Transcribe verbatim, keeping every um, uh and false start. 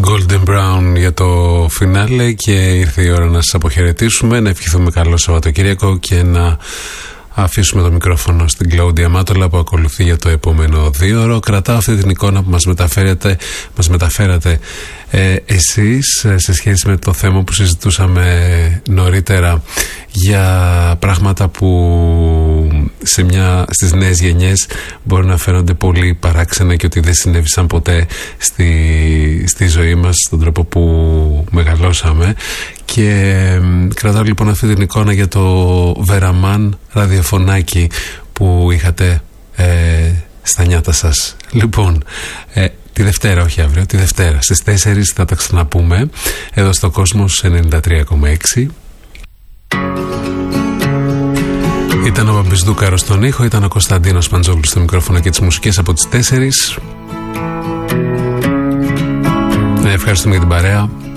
Golden Brown για το φινάλε και ήρθε η ώρα να σας αποχαιρετήσουμε, να ευχηθούμε καλό Σαββατοκύριακο και να αφήσουμε το μικρόφωνο στην Κλαούντια Μάτολα που ακολουθεί για το επόμενο δύο ώρο. Κρατάω αυτή την εικόνα που μας μεταφέρετε, μας μεταφέρατε ε, εσείς σε σχέση με το θέμα που συζητούσαμε νωρίτερα για πράγματα που σε μια, στις νέες γενιές μπορεί να φαίνονται πολύ παράξενα και ότι δεν συνέβησαν ποτέ στη, στη ζωή μας, στον τρόπο που μεγαλώσαμε. Και κρατάω λοιπόν αυτή την εικόνα για το Βεραμάν ραδιοφωνάκι που είχατε ε, στα νιάτα σας. Λοιπόν, ε, τη Δευτέρα, όχι αύριο, τη Δευτέρα στις τέσσερις θα τα ξαναπούμε εδώ στο Κόσμος ενενήντα τρία κόμμα έξι. Ήταν ο Μπαμπισδούκαρος στον ήχο, ήταν ο Κωνσταντίνος Παντζόγλου στο μικρόφωνο και τις μουσικές από τις τέσσερις. Ε, ευχαριστούμε για την παρέα.